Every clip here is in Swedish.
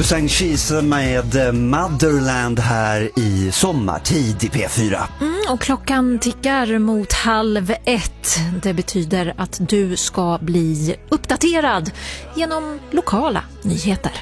Susanne Kise med Motherland här i sommartid i P4. Och klockan tickar mot 12:30. Det betyder att du ska bli uppdaterad genom lokala nyheter.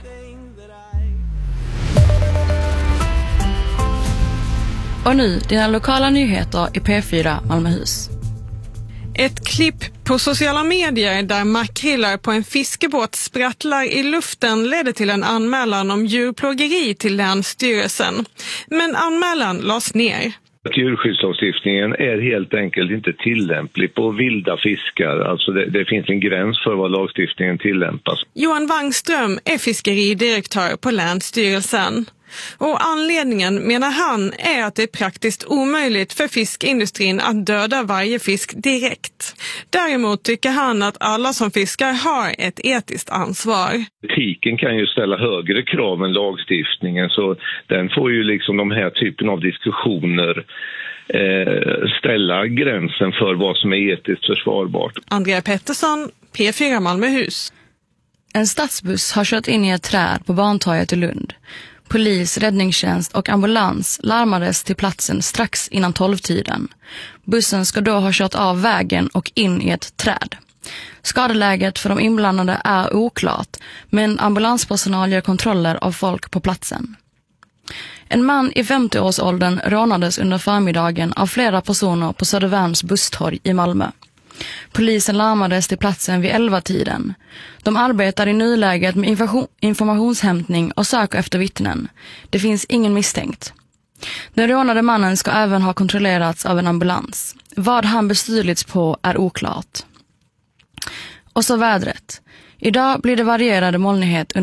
Och nu dina lokala nyheter i P4 Malmöhus. Ett klipp på sociala medier där makrillar på en fiskebåt sprattlar i luften ledde till en anmälan om djurplågeri till Länsstyrelsen. Men anmälan lades ner. Djurskyddslagstiftningen är helt enkelt inte tillämplig på vilda fiskar. Alltså det finns en gräns för vad lagstiftningen tillämpas. Johan Wangström är fiskeridirektör på Länsstyrelsen. Och anledningen, menar han, är att det är praktiskt omöjligt för fiskindustrin att döda varje fisk direkt. Däremot tycker han att alla som fiskar har ett etiskt ansvar. Etiken kan ju ställa högre krav än lagstiftningen, så den får ju liksom de här typen av diskussioner ställa gränsen för vad som är etiskt försvarbart. Andrea Pettersson, P4 Malmöhus. En stadsbuss har kört in i ett träd på Bantorget i Lund. Polis, räddningstjänst och ambulans larmades till platsen strax innan 12-tiden. Bussen ska då ha kört av vägen och in i ett träd. Skadeläget för de inblandade är oklart, men ambulanspersonal gör kontroller av folk på platsen. En man i 50-årsåldern rånades under förmiddagen av flera personer på Södervärns busstorg i Malmö. Polisen larmades till platsen vid 11-tiden. De arbetar i nuläget med informationshämtning och söker efter vittnen. Det finns ingen misstänkt. Den rånade mannen ska även ha kontrollerats av en ambulans. Vad han bestulits på är oklart. Och så vädret. Idag blir det varierade molnighet